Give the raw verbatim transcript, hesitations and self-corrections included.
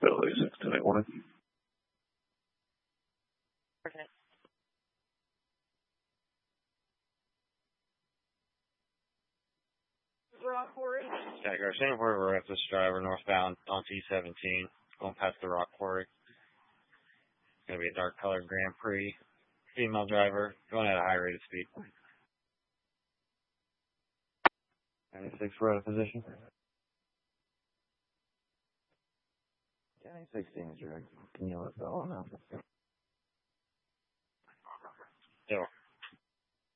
Billy six two eight one. Okay. Rock Quarry. Yeah, Garcia, we're at this driver northbound on T seventeen, going past the Rock Quarry. It's going to be a dark colored Grand Prix. Female driver, going at a high rate of speed. ninety-six, we're out of position. County sixteen is direct. Can you let go now? Yeah.